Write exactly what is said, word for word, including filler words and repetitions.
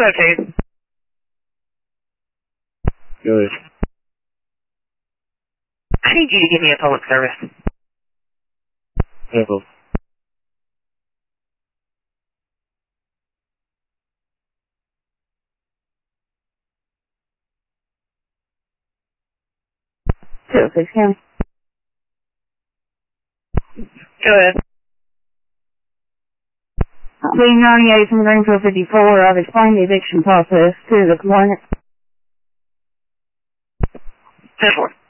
okay. Good. I need you to give me a public service. Careful. two oh six County. Go ahead. B ninety-eight from Greenfield fifty-four. I've explained the eviction process to the complainant. ten four.